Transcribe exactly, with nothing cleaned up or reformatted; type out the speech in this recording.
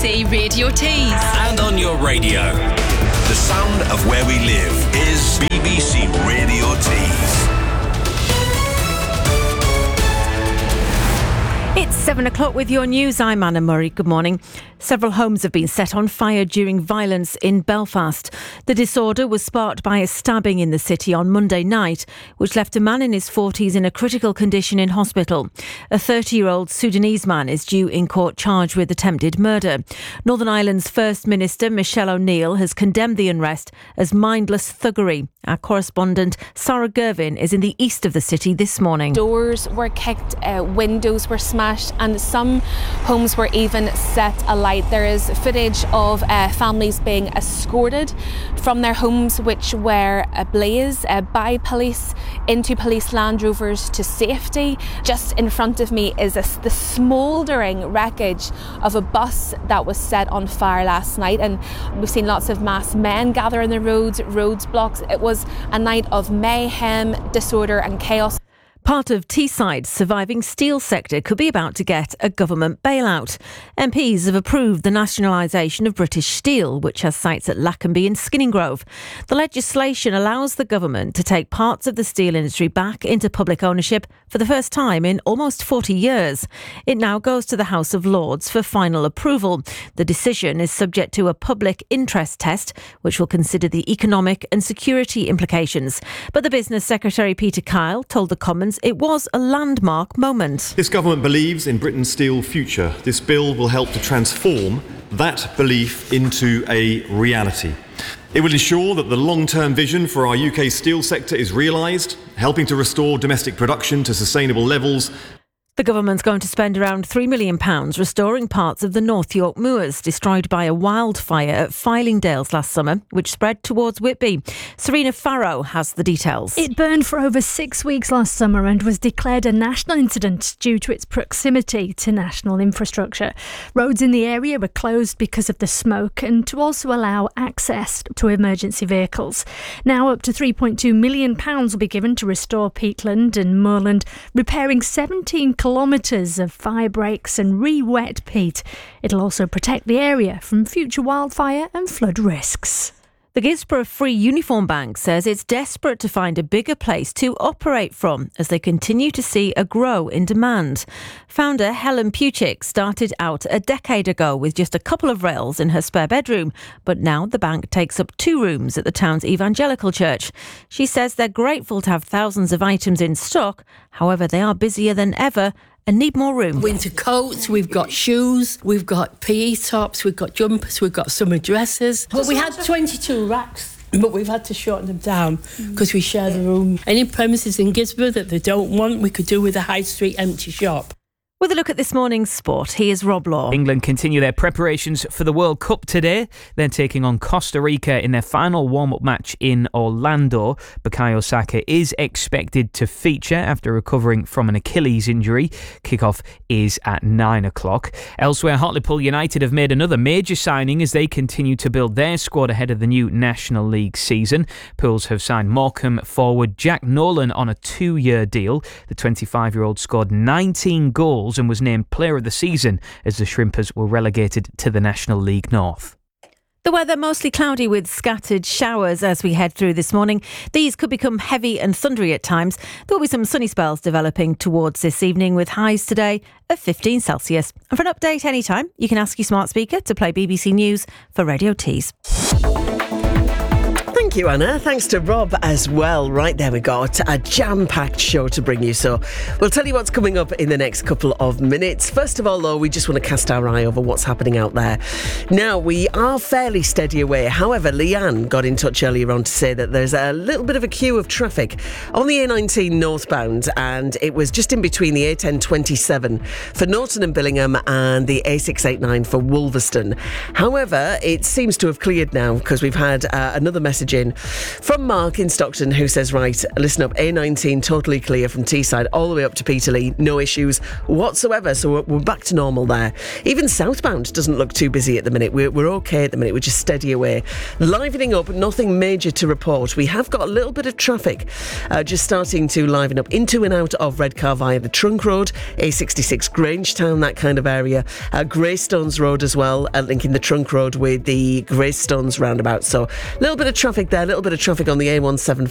C Radio Tees. And on your radio. The sound of where we live is B B C Radio Tees. It's seven o'clock with your news. I'm Anna Murray. Good morning. Several homes have been set on fire during violence in Belfast. The disorder was sparked by a stabbing in the city on Monday night, which left a man in his forties in a critical condition in hospital. A thirty-year-old Sudanese man is due in court charged with attempted murder. Northern Ireland's First Minister, Michelle O'Neill, has condemned the unrest as mindless thuggery. Our correspondent, Sarah Gervin, is in the east of the city this morning. Doors were kicked, uh, windows were smashed, and some homes were even set alight. There is footage of uh, families being escorted from their homes, which were ablaze uh, by police, into police Land Rovers to safety. Just in front of me is a, the smouldering wreckage of a bus that was set on fire last night, and we've seen lots of masked men gather in the roads, roads blocked. It was a night of mayhem, disorder and chaos. Part of Teesside's surviving steel sector could be about to get a government bailout. M Ps have approved the nationalisation of British Steel, which has sites at Lackenby and Skinninggrove. The legislation allows the government to take parts of the steel industry back into public ownership for the first time in almost forty years. It now goes to the House of Lords for final approval. The decision is subject to a public interest test, which will consider the economic and security implications. But the Business Secretary Peter Kyle told the Commons it was a landmark moment. This government believes in Britain's steel future. This bill will help to transform that belief into a reality. It will ensure that the long-term vision for our U K steel sector is realised, helping to restore domestic production to sustainable levels. The government's going to spend around three million pounds restoring parts of the North York moors destroyed by a wildfire at Fylingdales last summer, which spread towards Whitby. Serena Farrow has the details. It burned for over six weeks last summer and was declared a national incident due to its proximity to national infrastructure. Roads in the area were closed because of the smoke and to also allow access to emergency vehicles. Now up to three point two million pounds will be given to restore peatland and moorland, repairing seventeen kilometres of fire breaks and re-wet peat. It'll also protect the area from future wildfire and flood risks. The Gisborough Free Uniform Bank says it's desperate to find a bigger place to operate from as they continue to see a grow in demand. Founder Helen Puchik started out a decade ago with just a couple of rails in her spare bedroom, but now the bank takes up two rooms at the town's evangelical church. She says they're grateful to have thousands of items in stock, however they are busier than ever and need more room. Winter coats, we've got shoes, we've got P E tops, we've got jumpers, we've got summer dresses. But we had twenty-two racks, but we've had to shorten them down because we share the room. Any premises in Gisborough that they don't want, we could do with a high street empty shop. With a look at this morning's sport, here's Rob Law. England continue their preparations for the World Cup today. They're taking on Costa Rica in their final warm-up match in Orlando. Bukayo Saka is expected to feature after recovering from an Achilles injury. Kickoff is at nine o'clock. Elsewhere, Hartlepool United have made another major signing as they continue to build their squad ahead of the new National League season. Pools have signed Morecambe forward Jack Nolan on a two-year deal. The twenty-five-year-old scored nineteen goals and was named Player of the Season as the Shrimpers were relegated to the National League North. The weather mostly cloudy with scattered showers as we head through this morning. These could become heavy and thundery at times. There will be some sunny spells developing towards this evening with highs today of fifteen Celsius. And for an update anytime, you can ask your smart speaker to play B B C News for Radio Tees. Thank you, Anna. Thanks to Rob as well. Right, there we got a jam-packed show to bring you. So we'll tell you what's coming up in the next couple of minutes. First of all, though, we just want to cast our eye over what's happening out there. Now, we are fairly steady away. However, Leanne got in touch earlier on to say that there's a little bit of a queue of traffic on the A nineteen northbound, and it was just in between the A ten twenty-seven for Norton and Billingham and the A six eighty-nine for Wolverston. However, it seems to have cleared now because we've had uh, another message in question from Mark in Stockton, who says, right, listen up, A nineteen totally clear from Teesside all the way up to Peterlee, no issues whatsoever, so we're, we're back to normal there. Even southbound doesn't look too busy at the minute. We're, we're okay at the minute, we're just steady away. Livening up, nothing major to report. We have got a little bit of traffic uh, just starting to liven up into and out of Redcar via the Trunk Road, A sixty-six Grangetown, that kind of area. Uh, Greystones Road as well, uh, linking the Trunk Road with the Greystones roundabout. So a little bit of traffic there, a little bit of traffic on the A one seven